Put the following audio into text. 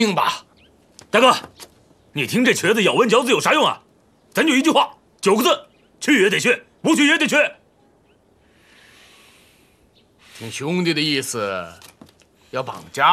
命吧。 大哥，你听这瘸子咬文嚼字有啥用啊？咱就一句话，9个字：去也得去，不去也得去。 听兄弟的意思，要绑架